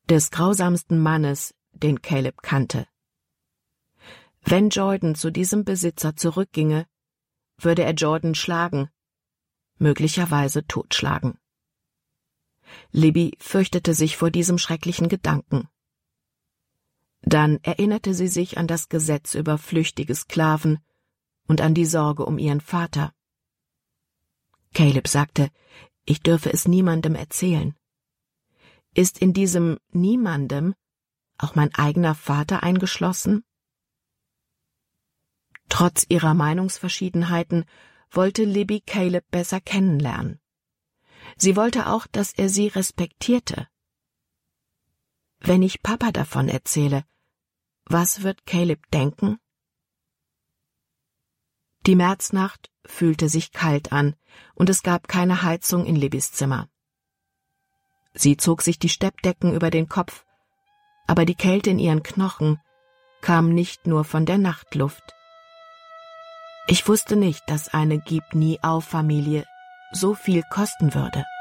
des grausamsten Mannes, den Caleb kannte. Wenn Jordan zu diesem Besitzer zurückginge, würde er Jordan schlagen, möglicherweise totschlagen. Libby fürchtete sich vor diesem schrecklichen Gedanken. Dann erinnerte sie sich an das Gesetz über flüchtige Sklaven und an die Sorge um ihren Vater. Caleb sagte, ich dürfe es niemandem erzählen. Ist in diesem Niemandem auch mein eigener Vater eingeschlossen? Trotz ihrer Meinungsverschiedenheiten wollte Libby Caleb besser kennenlernen. Sie wollte auch, dass er sie respektierte. Wenn ich Papa davon erzähle, was wird Caleb denken? Die Märznacht fühlte sich kalt an, und es gab keine Heizung in Libbys Zimmer. Sie zog sich die Steppdecken über den Kopf, aber die Kälte in ihren Knochen kam nicht nur von der Nachtluft. Ich wusste nicht, dass eine Gib-nie-auf-Familie so viel kosten würde.